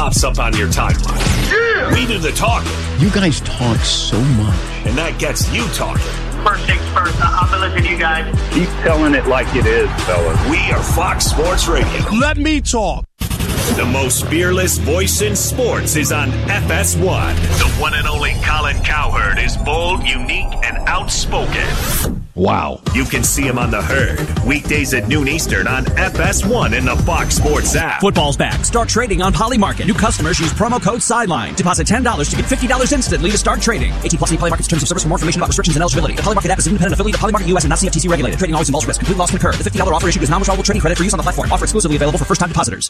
pops up on your timeline. Yeah! We do the talking. You guys talk so much. And that gets you talking. First things first, I've been listening to you guys. Keep telling it like it is, fellas. We are Fox Sports Radio. Let me talk. The most fearless voice in sports is on FS1. The one and only Colin Cowherd is bold, unique, and outspoken. Wow. You can see him on The Herd, weekdays at noon Eastern on FS1 and the Fox Sports app. Football's back. Start trading on Polymarket. New customers use promo code SIDELINE. Deposit $10 to get $50 instantly to start trading. 18 plus Polymarket's terms of service. For more information about restrictions and eligibility. The Polymarket app is an independent affiliate of Polymarket US and not CFTC regulated. Trading always involves risk. Complete loss concurred. The $50 offer issued is non-withdrawable trading credit for use on the platform. Offer exclusively available for first-time depositors.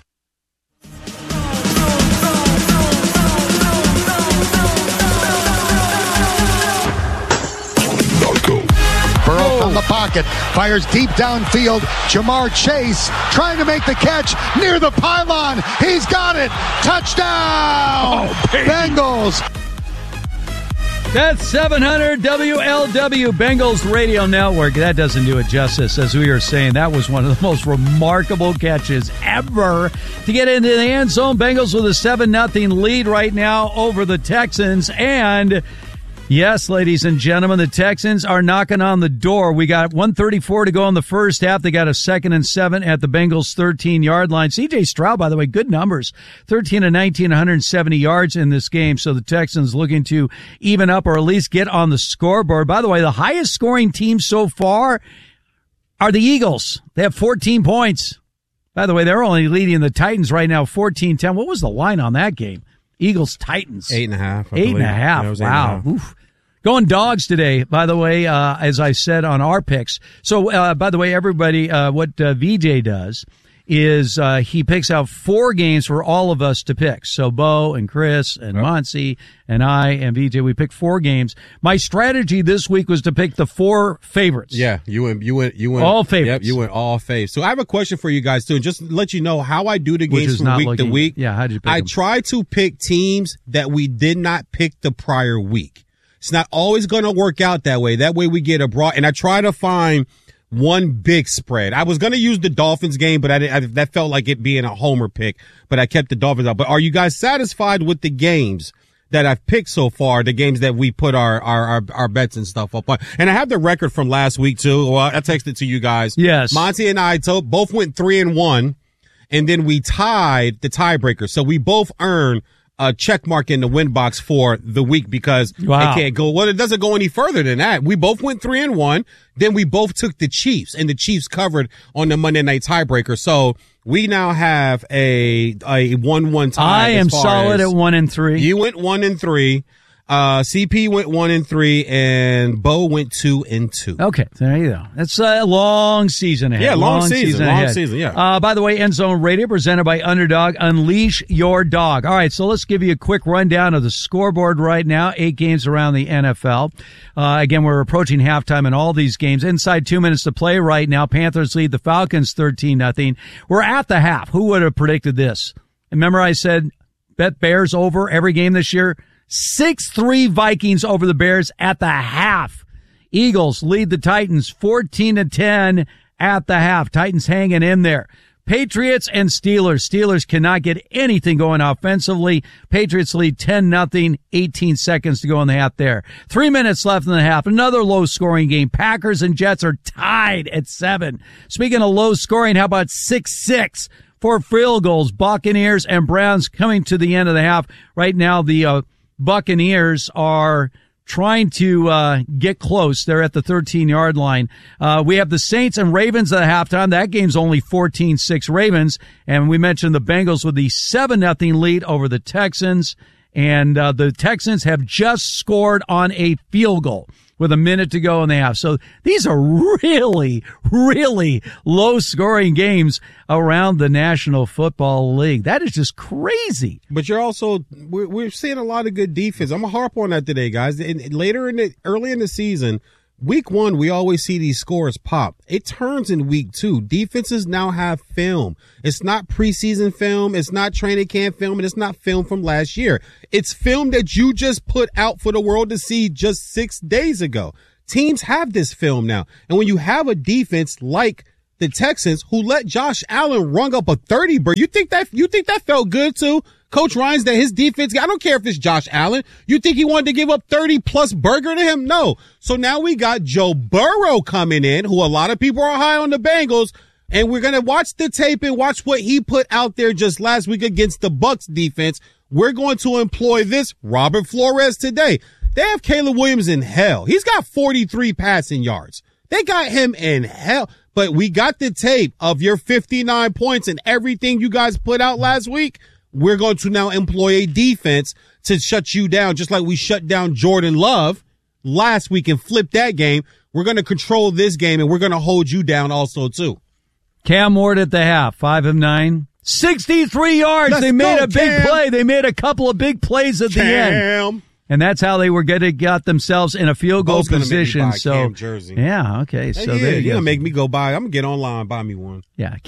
Burrow from the pocket, fires deep downfield. Jamar Chase trying to make the catch near the pylon. He's got it. Touchdown! Bengals. That's 700 WLW Bengals Radio Network. That doesn't do it justice. As we were saying, that was one of the most remarkable catches ever to get into the end zone. Bengals with a 7-0 lead right now over the Texans. And yes, ladies and gentlemen, the Texans are knocking on the door. We got 1:34 to go in the first half. They got a 2nd and 7 at the Bengals 13-yard line. C.J. Stroud, by the way, good numbers. 13 of 19, 170 yards in this game. So the Texans looking to even up or at least get on the scoreboard. By the way, the highest scoring team so far are the Eagles. They have 14 points. By the way, they're only leading the Titans right now, 14-10. What was the line on that game? Eagles-Titans. 8.5. 8.5. Yeah, wow. 8.5. Oof. Going dogs today, by the way, as I said on our picks. So, by the way, everybody, what VJ does is he picks out 4 games for all of us to pick. So Bo and Chris and Monty and I and VJ, we picked 4 games. My strategy this week was to pick the 4 favorites. Yeah, you went all favorites. Yep, you went all faves. So I have a question for you guys too, just to let you know how I do the games from week to week. Yeah, how did you pick I them? try to pick teams that we did not pick the prior week. It's not always going to work out that way. That way we get a broad, and I try to find one big spread. I was going to use the Dolphins game, but that felt like it being a homer pick, but I kept the Dolphins out. But are you guys satisfied with the games that I've picked so far, the games that we put our bets and stuff up on? And I have the record from last week too. Well, I texted to you guys. Yes. Monty and I both went 3-1, and then we tied the tiebreaker. So we both earned a check mark in the win box for the week because it can't go. Well, it doesn't go any further than that. We both went 3-1. Then we both took the Chiefs, and the Chiefs covered on the Monday night tiebreaker. So we now have a 1-1 tie. I am solid at 1-3. You went 1-3. CP went 1-3, and Bo went 2-2. Okay, there you go. That's a long season ahead. Yeah, long season. Yeah. By the way, End Zone Radio presented by Underdog. Unleash your dog. All right, so let's give you a quick rundown of the scoreboard right now. 8 games around the NFL. Again, we're approaching halftime in all these games. Inside 2 minutes to play right now. Panthers lead the Falcons 13-0. We're at the half. Who would have predicted this? Remember I said bet Bears over every game this year? 6-3 Vikings over the Bears at the half. Eagles lead the Titans 14-10 at the half. Titans hanging in there. Patriots and Steelers. Steelers cannot get anything going offensively. Patriots lead 10-0, 18 seconds to go in the half there. 3 minutes left in the half. Another low-scoring game. Packers and Jets are tied at 7. Speaking of low scoring, how about 6-6 for field goals? Buccaneers and Browns coming to the end of the half. Right now, the Buccaneers are trying to get close. They're at the 13-yard line. We have the Saints and Ravens at halftime. That game's only 14-6 Ravens. And we mentioned the Bengals with the 7-0 lead over the Texans. And the Texans have just scored on a field goal with a minute to go in the half. So these are really, really low-scoring games around the National Football League. That is just crazy. But you're also we're seeing a lot of good defense. I'm gonna harp on that today, guys. And early in the season, week 1, we always see these scores pop. It turns in week 2. Defenses now have film. It's not preseason film. It's not training camp film. And it's not film from last year. It's film that you just put out for the world to see just 6 days ago. Teams have this film now. And when you have a defense like the Texans who let Josh Allen rung up a 30 bird, you think that felt good too? Coach Ryan's that his defense, I don't care if it's Josh Allen. You think he wanted to give up 30-plus burger to him? No. So now we got Joe Burrow coming in, who a lot of people are high on the Bengals, and we're going to watch the tape and watch what he put out there just last week against the Bucs defense. We're going to employ this Robert Flores today. They have Caleb Williams in hell. He's got 43 passing yards. They got him in hell. But we got the tape of your 59 points and everything you guys put out last week. We're going to now employ a defense to shut you down, just like we shut down Jordan Love last week and flipped that game. We're going to control this game, and we're going to hold you down also, too. Cam Ward at the half, 5 of 9. 63 yards. They made a big play. They made a couple of big plays at the end. And that's how they were got themselves in a field goal position. Make me buy Cam jersey. Yeah, okay. So yeah, there you're you gonna make me go buy. I'm gonna get online, buy me one. Yeah,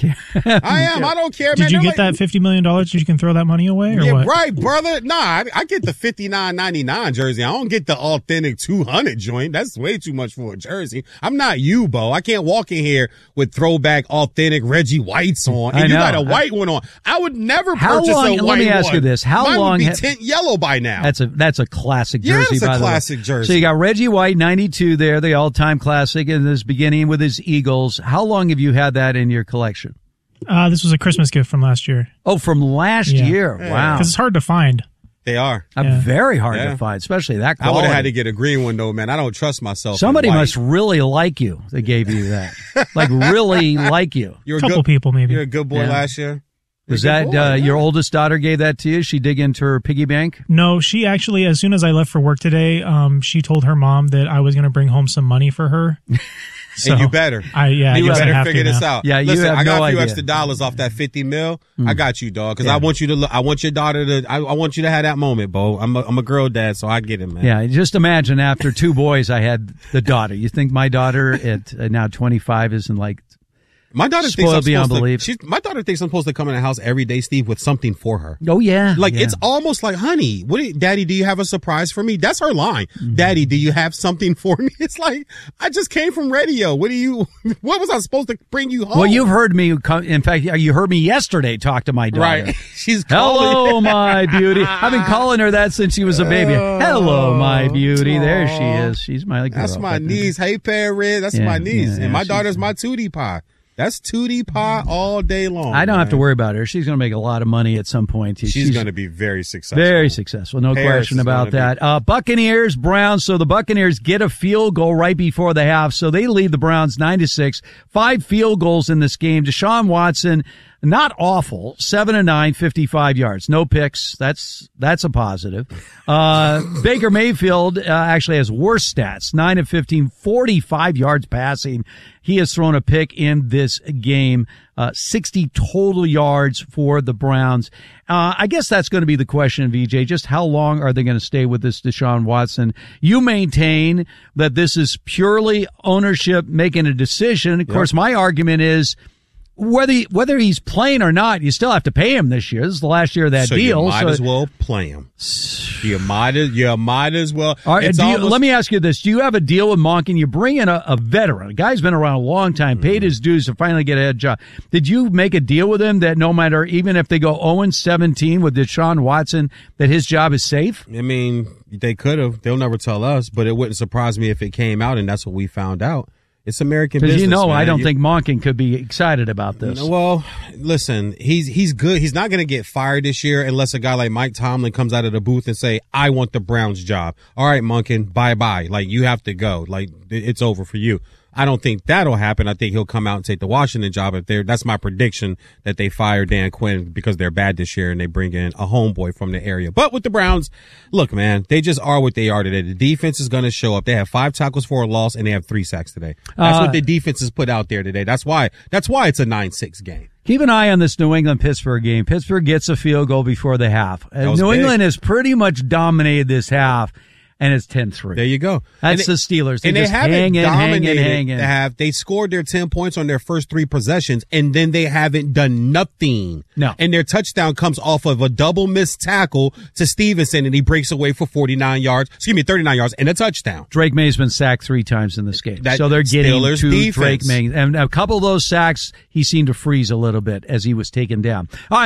I am. I don't care. Did you get that $50 million? You can throw that money away, or what? Right, brother. Nah, I get the $59.99 jersey. I don't get the authentic 200 joint. That's way too much for a jersey. I'm not you, Bo. I can't walk in here with throwback authentic Reggie Whites on, and you got a white one on. I would never purchase a white one. Let me ask you this: How long would be tint yellow by now? That's a classic jersey. It's a classic jersey. So you got Reggie White, 92 there, the all-time classic, in this beginning with his Eagles. How long have you had that in your collection? This was a Christmas gift from last year. Oh, from last year. Yeah. Wow. Because it's hard to find. They are. Very hard to find, especially that quality. I would have had to get a green one, though, man. I don't trust myself. Somebody must really like you that gave you that. Like, really like you. A couple people, maybe. You're a good boy last year. Was that your oldest daughter gave that to you? She dig into her piggy bank? No, she actually, as soon as I left for work today, she told her mom that I was going to bring home some money for her. So, and you better. You better figure this out. Yeah, listen, you have I got a few idea. extra dollars off that $50 million. I got you, dog. Because I want you to. I want your daughter to. I want you to have that moment, Bo. I'm a girl dad, so I get it, man. Yeah, just imagine after 2 boys, I had the daughter. You think my daughter at now 25 isn't like. My daughter thinks I'm my daughter thinks I'm supposed to come in the house every day, Steve, with something for her. Oh yeah, it's almost like, honey, Daddy, do you have a surprise for me? That's her line. Mm-hmm. Daddy, do you have something for me? It's like, I just came from radio. What was I supposed to bring you home? Well, you've heard me. In fact, you heard me yesterday talk to my daughter. Right? She's hello, my beauty. I've been calling her that since she was a baby. Hello, my beauty. There she is. She's my girl. That's my niece. Hey, Perry. That's my niece, and my daughter's my Tootie Pie. That's Tootie Pie all day long. I don't have to worry about her. She's going to make a lot of money at some point. She's going to be very successful. Very successful. No question about that. Buccaneers, Browns. So the Buccaneers get a field goal right before the half. So they lead the Browns 9-6. 5 field goals in this game. Deshaun Watson, not awful. 7 of 9, 55 yards. No picks. That's a positive. Baker Mayfield actually has worse stats. 9 of 15, 45 yards passing. He has thrown a pick in this game. 60 total yards for the Browns. I guess that's going to be the question, VJ. Just how long are they going to stay with this Deshaun Watson? You maintain that this is purely ownership making a decision. Of course, my argument is, whether he's playing or not, you still have to pay him this year. This is the last year of that deal. You might as well play him. You might as well. Let me ask you this. Do you have a deal with Monken? You bring in a veteran. A guy's been around a long time, paid his dues to finally get a head job. Did you make a deal with him that no matter, even if they go 0-17 with Deshaun Watson, that his job is safe? I mean, they could have. They'll never tell us, but it wouldn't surprise me if it came out and that's what we found out. It's American business. Because man. I don't think Monken could be excited about this. Well, listen, he's good. He's not going to get fired this year unless a guy like Mike Tomlin comes out of the booth and say, I want the Browns job. All right, Monken, bye-bye. Like, you have to go. Like, it's over for you. I don't think that'll happen. I think he'll come out and take the Washington job. That's my prediction, that they fire Dan Quinn because they're bad this year and they bring in a homeboy from the area. But with the Browns, look, man, they just are what they are today. The defense is going to show up. They have 5 tackles for a loss and they have 3 sacks today. That's what the defense has put out there today. That's why it's a 9-6 game. Keep an eye on this New England-Pittsburgh game. Pittsburgh gets a field goal before the half. New England has pretty much dominated this half. And it's 10-3. There you go. That's the Steelers. They just haven't dominated. They scored their 10 points on their first 3 possessions, and then they haven't done nothing. No. And their touchdown comes off of a double missed tackle to Stevenson, and he breaks away for 39 yards and a touchdown. Drake May's been sacked 3 times in this game. So they're getting Steelers to defense. Drake May. And a couple of those sacks, he seemed to freeze a little bit as he was taken down. All right.